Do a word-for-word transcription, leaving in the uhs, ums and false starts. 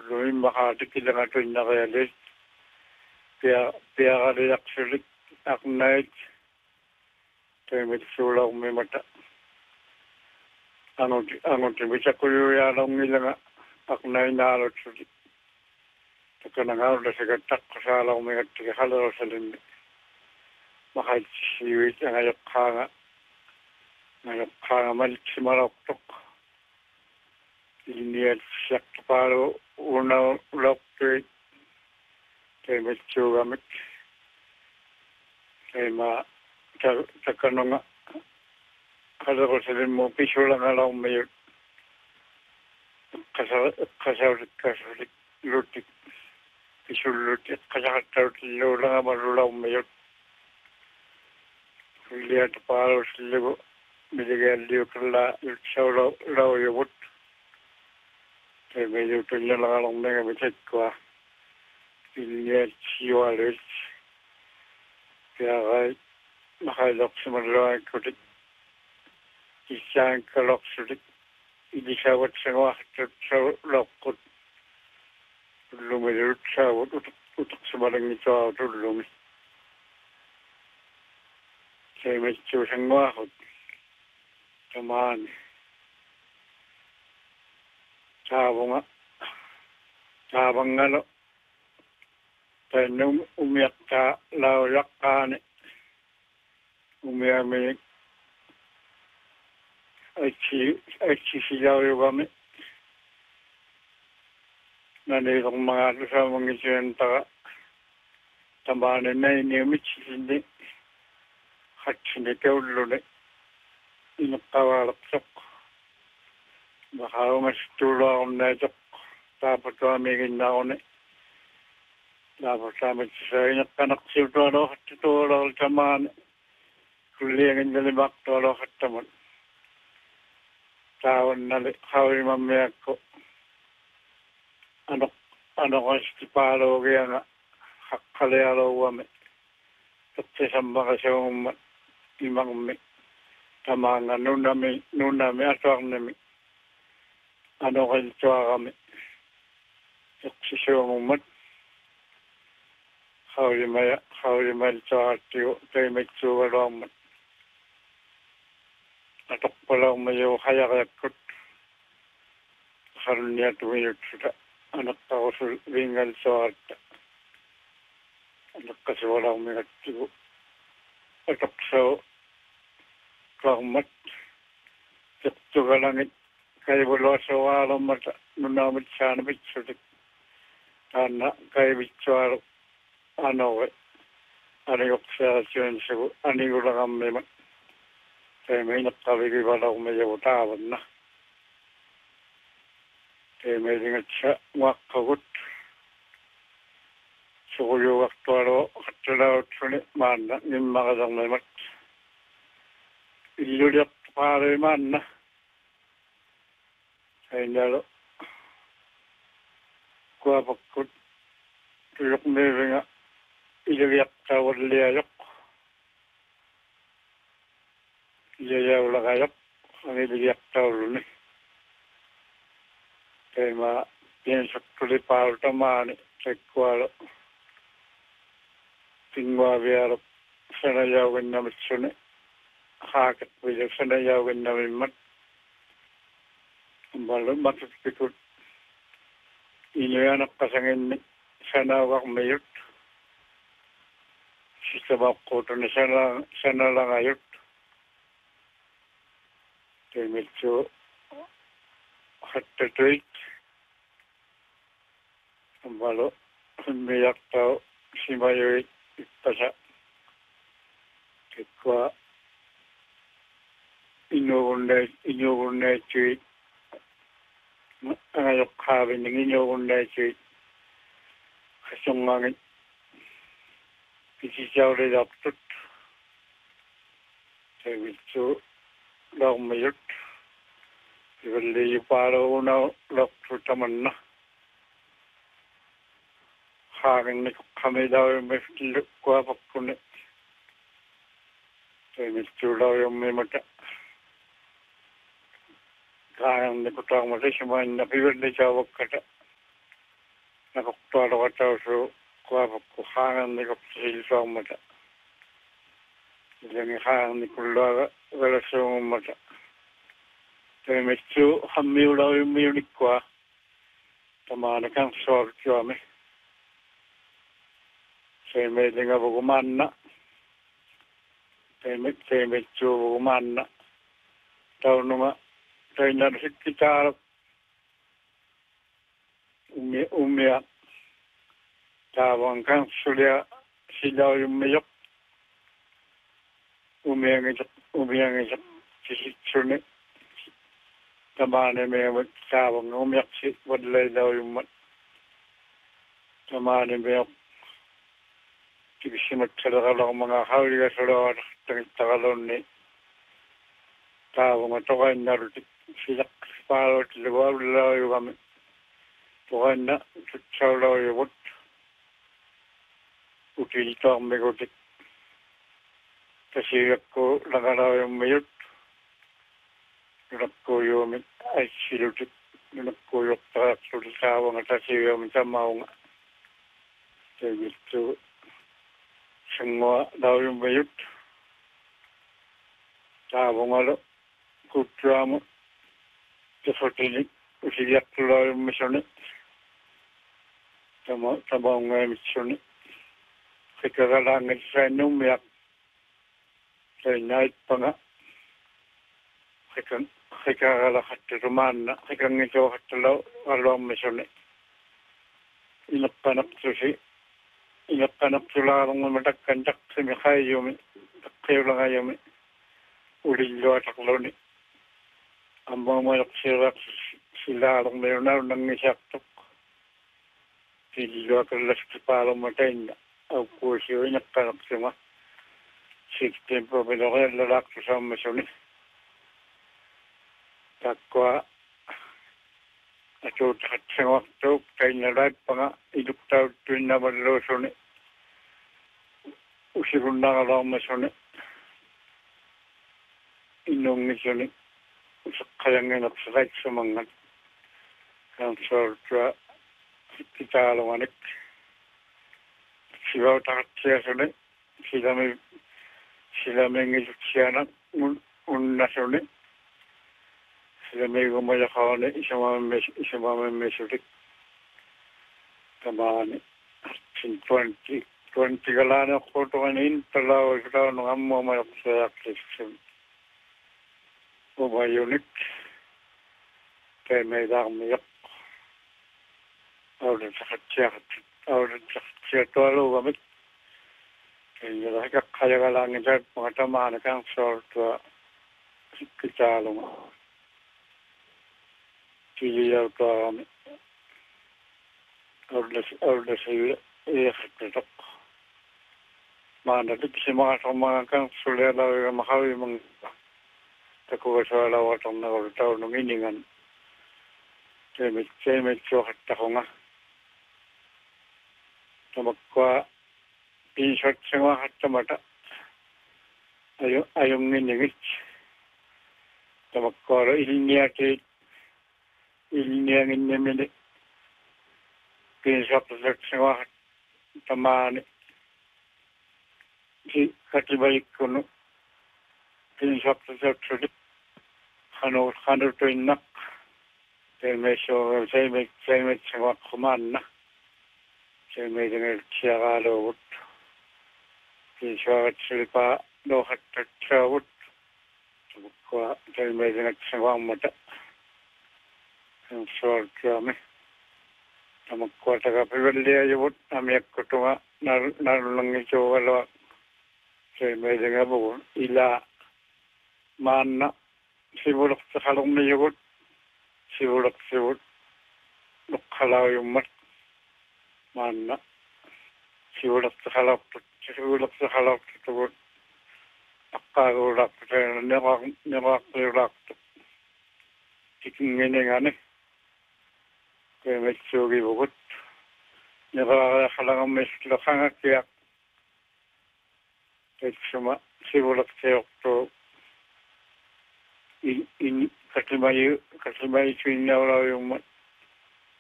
lui makati kilanga to na kaya pia pia kali actually aknait temit sula umi mata anu anu temit akuyo ya long nilanga aknai na lo tsuli takana ngau da sega taksala umi kati halaro salin makait siwit ngayok kanga ngayok kanga malik simarok tok ini siap paru una lokte temit juga mit tema takanonga kalau saya mau pisulang alau mayut kasar kasar kasar lutik pisul lutik kasar kasar lulang amarulau mayut lihat paru selibu miligal diukla saulau lau yubut Kaya yung tuloy lang along na kami ko. Iliya siwa ulit. Kaya kay makalok sa malulang ko rin. Isang kalok sa rin. Ilisawat sa wakit sa lokot. Lumilirot sa utok utok sa malang ito ako lumi. Kaya may tiyosang wakot. Tamaan. Sabong nga, sabang nga no, tayo nung umiyak ka, lauyak ka ni, umiyak mi, ay sisilaw yung kami. Nanitong mga ito sa mga isinanta ka, tambanin na inimit sisindi, at sinikaw luni, inakawalak sok. Baka mas tulo akong natok. Tapos kami ginawa ni. Tapos kami sa inat kanak siltolo at tulo sa man. Kuliangin na limak tulo at tamon. Tawon na hawi mamaya ko. Ano ano ko stipalo kaya nga hakkalealo wame. Tapos samba kasi yung imang mi. Tama nga nunami nunami atwag nami. Ano kayo tuwa kami? Sisiyo mo mat. Hawli maya, hawli maya tuwa tiyo, tayo may tuwa lang mat. Atok pala umayaw kaya kaya kut. Karoon niya tumiyot sila. Anak ako sa ringal tuwa ata. Anak kasi wala umigat tiyo. Atok sa tuwa mat. Tuwa langit. Kaya wala sa wala mata nunamit sana bitsudik. Ana kaya bitsuaro ano we. Ano yung sa siyon siya. Ano yung lang kami man. Kaya may nakabigi wala kung may yawatawan na. Kaya may ringat siya wakagut. Sukuyo waktuaro katulaw tunit man na. Yung makasang may mat. Iluliak pare man na. Kaya nalo, kuha pagkut, tulok nila nga, ilayak tawad liyayok. Ilayaw lakayok, ang ilayak tawad ni. Kaya ma, piensak tuloy paro tamani, kaya kuha lo. Tingwa biyarap, sanayawin na mitsuni. Hakat biyak sanayawin na mimat. Balon maksud pikut ini anak pasangin sana wak mayut sistem koto ni sana sana lang ayut temitsu hatta tuit balo miyak tau simayoy ipasa kekwa inuunay inuunay tuit ngayok kabe ng inyo unday si kasungangin kisisiyaw rin aptut sa witso lang mayot ibali yung paro na laptut naman na hangin na kami daw yung may kwa pakunin sa witso daw yung may mata kayang nakutang mo rin siya mga napibad na siya wag kata. Tawarakatausu kuapakuhangan ni kapsilsomata. Ilangi hangan ni kullaga velasumata. Temetsu hammiula yummiunikwa. Tamana kan sortuame. Semelinga bugumanna. Temet temetsu bugumanna. Taununga tainar sikitara. Umia umia. Tawang kan sulia silau yummiyok. Umia ngijak umia ngijak sisitsune. Tamane me tawang umiyak si wadlay daw yummat. Tamane me tibisimat salakalang mga hawliga salawat tagalon ni tawang atokain narutik silak palot liwaw law kami. Tuhan na tutsaw yubot. Util ito ang megotik. Kasi ako nakalaw yung mayot. Nunak ko yung ay silutik. Nunak ko yung takasawang at asiyong samaw nga. Jadi itu semua daw yung mayot. Tawang alo. Kutra mo. Kasotinik. Usiyak tuloy yung misyonik. Tama tama ng misyon. Kailangan sa numiyak. Sa night pa nga. Kailangan hatuman na. Kailangan ito hatulaw. Alawang misyon. Inapanak susi. Inapanak sularong mamadagkandak sa mikay yumi. Kayo lang ayumi. Ulilo at aklaw ni. Ang mga mayak sirak silarong mayroon na nang isaktok. Sila kelas kepala matanya, aku siapa nak kanak semua. Sistem pembedakan lelak sama sini. Takwa, aku tak semua tu kaya lelak panga hidup tahu tu nama lo sini. Usirun nak alam sini. Inung ni sini. Kaya nak selai semangat. Kan sorta. Kita alawanik. Siwa takatsia sone. Sila me sila me ngisiana unna sone. Sila me gumaya kawane isama me isama me mesudik. Tamane. Sin twenty twenty galana koto kanin talaw ito nung ammo mayok sa aktivism. Umayunik. Kaya may damiyak. Ahora sakatsia ahora sakatsia tualo gamit kaya raka kaya galangin sa mga tamaan kang sorto kita long kiliyaw to kami ahora ahora sa iya katatok mana dik si mga mga kang sulera makawi mga takuha sa lawatong nakulitaw ng iningan Semit semit suhat ako nga. Tamakwa pinsot semua hatta mata. Ayo ayong niningit. Tamakwa ilnya ke ilnya nginnemene. Pinsot semua tamane. Di katibalik kuno. Pinsot semua hano hano to inak. Saya mesho saya me saya me semua kumana. Saya me dengan siapa lewat. Siapa siapa lohat tercawut. Bukan saya me dengan semua mata. Yang soal kami. Tamak kuat agak berbeda jawab. Kami akutunga nar narulangi coba lewat. Saya me dengan bukan ila mana sibuk sekalung ni jawab. Sibulak sibut nukhalaw yung mat mana sibulak sakhalak sibulak sakhalak tubut akkarulak tayo nirak nirak nirak tiking ngene kaya may sugi bugut nirak halang may lakang akiyak kaya suma sibulak sayok to in in Katimayu, katimayu tuwing nawala yung